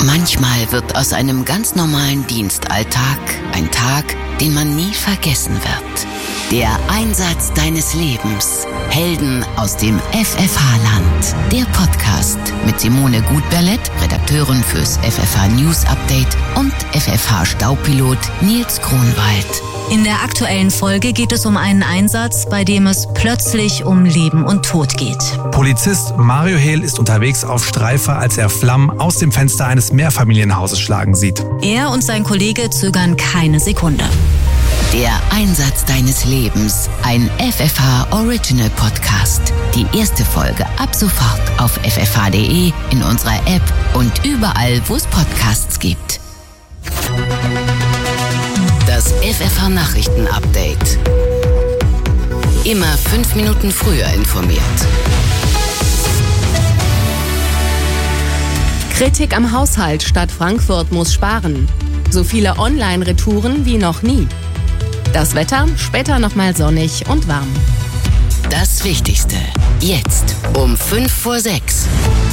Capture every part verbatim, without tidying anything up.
Manchmal wird aus einem ganz normalen Dienstalltag ein Tag, den man nie vergessen wird. Der Einsatz deines Lebens. Helden aus dem F F H-Land. Der Podcast mit Simone Gutberlet, Redakteurin fürs F F H News Update, und F F H-Staupilot Nils Kronwald. In der aktuellen Folge geht es um einen Einsatz, bei dem es plötzlich um Leben und Tod geht. Polizist Mario Hehl ist unterwegs auf Streife, als er Flammen aus dem Fenster eines Mehrfamilienhauses schlagen sieht. Er und sein Kollege zögern keine Sekunde. Der Einsatz deines Lebens, ein F F H Original Podcast. Die erste Folge ab sofort auf f f h punkt d e, in unserer App und überall, wo es Podcasts gibt. Das F F H Nachrichten Update. Immer fünf Minuten früher informiert. Kritik am Haushalt. Stadt Frankfurt muss sparen. So viele Online-Retouren wie noch nie. Das Wetter, später nochmal sonnig und warm. Das Wichtigste, jetzt um fünf vor sechs.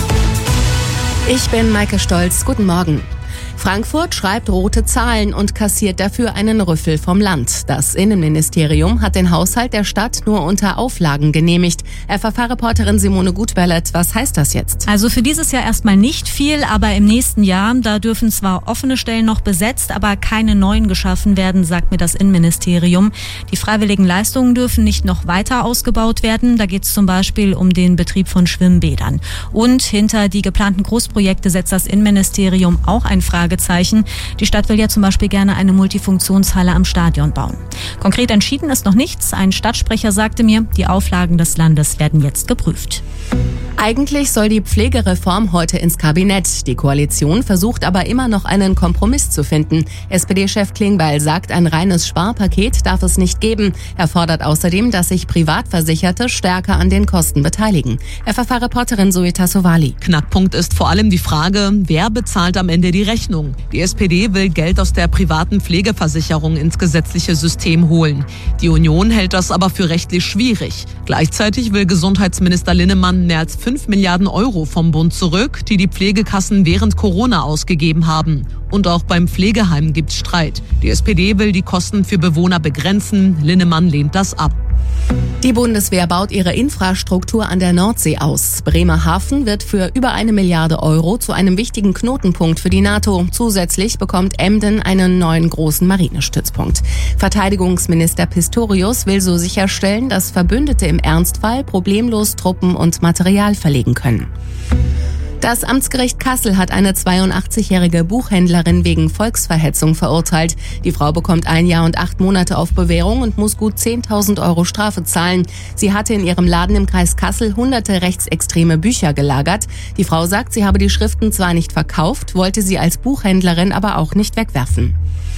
Ich bin Maike Stolz, guten Morgen. Frankfurt schreibt rote Zahlen und kassiert dafür einen Rüffel vom Land. Das Innenministerium hat den Haushalt der Stadt nur unter Auflagen genehmigt. F F H-Reporterin Simone Gutberlet, was heißt das jetzt? Also für dieses Jahr erstmal nicht viel, aber im nächsten Jahr, da dürfen zwar offene Stellen noch besetzt, aber keine neuen geschaffen werden, sagt mir das Innenministerium. Die freiwilligen Leistungen dürfen nicht noch weiter ausgebaut werden. Da geht es zum Beispiel um den Betrieb von Schwimmbädern. Und hinter die geplanten Großprojekte setzt das Innenministerium auch ein Fragezeichen. Die Stadt will ja zum Beispiel gerne eine Multifunktionshalle am Stadion bauen. Konkret entschieden ist noch nichts. Ein Stadtsprecher sagte mir, die Auflagen des Landes werden jetzt geprüft. Eigentlich soll die Pflegereform heute ins Kabinett. Die Koalition versucht aber immer noch einen Kompromiss zu finden. S P D-Chef Klingbeil sagt, ein reines Sparpaket darf es nicht geben. Er fordert außerdem, dass sich Privatversicherte stärker an den Kosten beteiligen. F F H-Reporterin Zoe Tassovali. Knackpunkt ist vor allem die Frage, wer bezahlt am Ende die Rechnung? Die S P D will Geld aus der privaten Pflegeversicherung ins gesetzliche System holen. Die Union hält das aber für rechtlich schwierig. Gleichzeitig will Gesundheitsminister Linnemann mehr als fünf Milliarden Euro vom Bund zurück, die die Pflegekassen während Corona ausgegeben haben. Und auch beim Pflegeheim gibt's Streit. Die S P D will die Kosten für Bewohner begrenzen. Linnemann lehnt das ab. Die Bundeswehr baut ihre Infrastruktur an der Nordsee aus. Bremerhaven wird für über eine Milliarde Euro zu einem wichtigen Knotenpunkt für die NATO. Zusätzlich bekommt Emden einen neuen großen Marinestützpunkt. Verteidigungsminister Pistorius will so sicherstellen, dass Verbündete im Ernstfall problemlos Truppen und Material verlegen können. Das Amtsgericht Kassel hat eine zweiundachtzigjährige Buchhändlerin wegen Volksverhetzung verurteilt. Die Frau bekommt ein Jahr und acht Monate auf Bewährung und muss gut zehntausend Euro Strafe zahlen. Sie hatte in ihrem Laden im Kreis Kassel hunderte rechtsextreme Bücher gelagert. Die Frau sagt, sie habe die Schriften zwar nicht verkauft, wollte sie als Buchhändlerin aber auch nicht wegwerfen.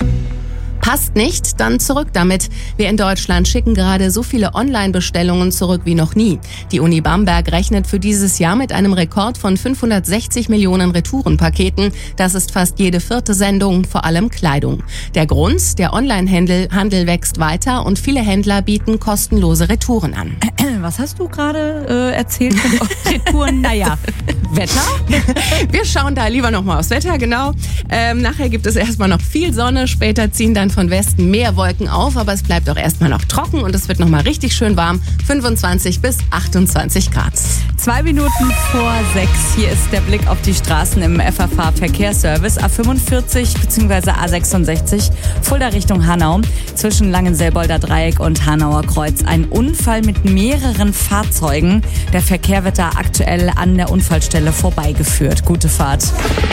Passt nicht, dann zurück damit. Wir in Deutschland schicken gerade so viele Online-Bestellungen zurück wie noch nie. Die Uni Bamberg rechnet für dieses Jahr mit einem Rekord von fünfhundertsechzig Millionen Retourenpaketen. Das ist fast jede vierte Sendung, vor allem Kleidung. Der Grund, der Online-Handel Handel wächst weiter und viele Händler bieten kostenlose Retouren an. Was hast du gerade äh, erzählt von Retouren? Naja, Wetter? Wir schauen da lieber nochmal aufs Wetter, genau. Ähm, nachher gibt es erstmal noch viel Sonne, später ziehen dann von Westen mehr Wolken auf, aber es bleibt auch erstmal noch trocken und es wird nochmal richtig schön warm, fünfundzwanzig bis achtundzwanzig Grad. Zwei Minuten vor sechs, hier ist der Blick auf die Straßen im F F H-Verkehrsservice. A fünfundvierzig bzw. A sechsundsechzig, Fulda Richtung Hanau, zwischen Langenselbolder Dreieck und Hanauer Kreuz. Ein Unfall mit mehreren Fahrzeugen. Der Verkehr wird da aktuell an der Unfallstelle vorbeigeführt. Gute Fahrt.